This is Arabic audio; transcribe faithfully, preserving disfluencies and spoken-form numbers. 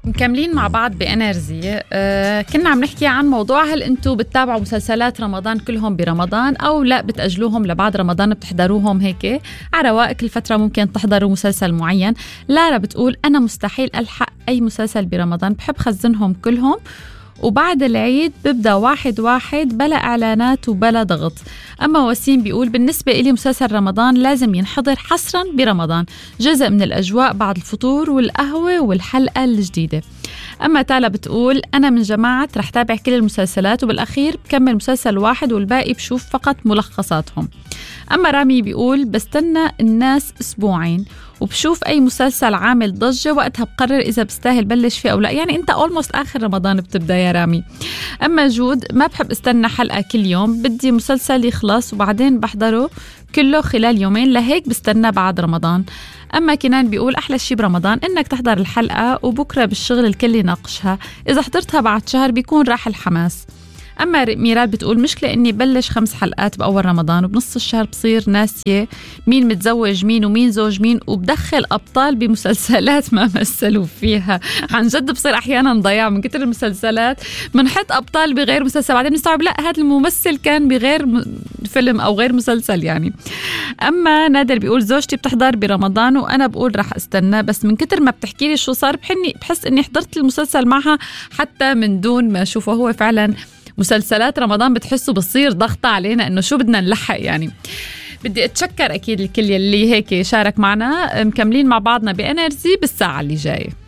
مكملين مع بعض بإنرجي. آه كنا عم نحكي عن موضوع هل انتوا بتتابعوا مسلسلات رمضان كلهم برمضان او لا بتأجلوهم لبعد رمضان بتحضروهم هيك على رواق الفترة، ممكن تحضروا مسلسل معين. لارا بتقول انا مستحيل الحق اي مسلسل برمضان، بحب خزنهم كلهم وبعد العيد ببدأ واحد واحد بلا إعلانات وبلا ضغط. أما وسيم بيقول بالنسبة إلي مسلسل رمضان لازم ينحضر حصرا برمضان، جزء من الأجواء بعد الفطور والقهوة والحلقة الجديدة. أما تالا بتقول أنا من جماعة رح تابع كل المسلسلات وبالأخير بكمل مسلسل واحد والباقي بشوف فقط ملخصاتهم. أما رامي بيقول بستنى الناس أسبوعين وبشوف أي مسلسل عامل ضجة وقتها بقرر إذا بستاهل بلش فيه أو لا. يعني أنت أولموست آخر رمضان بتبدأ يا رامي. أما جود ما بحب استنى حلقة كل يوم، بدي مسلسل يخلص وبعدين بحضره كله خلال يومين، لهيك بستنى بعد رمضان. أما كنان بيقول أحلى شي برمضان إنك تحضر الحلقة وبكرة بالشغل الكل يناقشها، إذا حضرتها بعد شهر بيكون راح الحماس. أما ميرال بتقول مشكلة إني بلش خمس حلقات بأول رمضان وبنص الشهر بصير ناسية مين متزوج مين ومين زوج مين، وبدخل أبطال بمسلسلات ما مثلوا فيها. عن جد بصير أحيانا ضياع من كتر المسلسلات، منحط أبطال بغير مسلسل بعدين نستوعب لا هذا الممثل كان بغير فيلم أو غير مسلسل يعني. أما نادر بيقول زوجتي بتحضر برمضان وأنا بقول رح استنى، بس من كتر ما بتحكي لي شو صار بحني بحس إني حضرت المسلسل معها حتى من دون ما أشوفه. هو فعلا مسلسلات رمضان بتحسوا بصير ضغط علينا إنه شو بدنا نلحق يعني. بدي أتشكر أكيد الكل يلي هيك شارك معنا. مكملين مع بعضنا بإنرجي بالساعة اللي جاية.